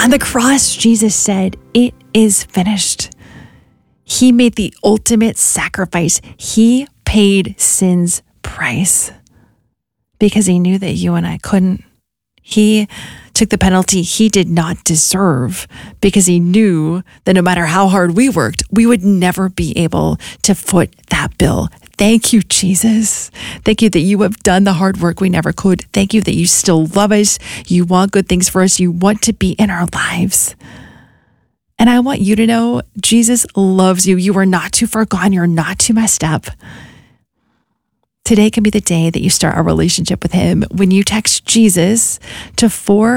On the cross, Jesus said, "It is finished." He made the ultimate sacrifice. He paid sin's price because he knew that you and I couldn't. He took the penalty he did not deserve because he knew that no matter how hard we worked, we would never be able to foot that bill. Thank you, Jesus. Thank you that you have done the hard work we never could. Thank you that you still love us. You want good things for us. You want to be in our lives. And I want you to know Jesus loves you. You are not too far gone. You're not too messed up. Today can be the day that you start a relationship with him. When you text Jesus to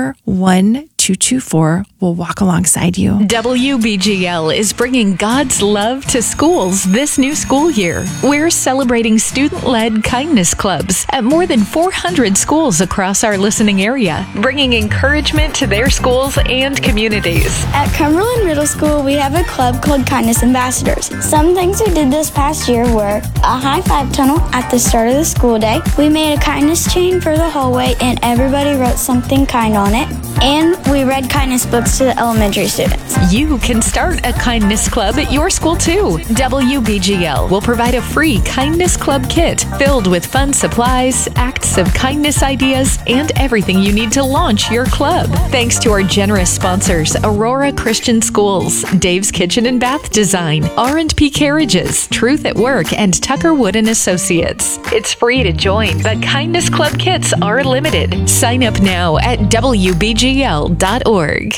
41224, we'll walk alongside you. WBGL is bringing God's love to schools this new school year. We're celebrating student-led kindness clubs at more than 400 schools across our listening area, bringing encouragement to their schools and communities. At Cumberland Middle School, we have a club called Kindness Ambassadors. Some things we did this past year were a high five tunnel at the start of the school day. We made a kindness chain for the hallway and everybody wrote something kind on it. And we read kindness books to the elementary students. You can start a kindness club at your school too. WBGL will provide a free kindness club kit filled with fun supplies, acts of kindness ideas, and everything you need to launch your club. Thanks to our generous sponsors, Aurora Christian Schools, Dave's Kitchen and Bath Design, R&P Carriages, Truth at Work, and Tucker Wood and Associates. It's free to join, but kindness club kits are limited. Sign up now at WBGL.org.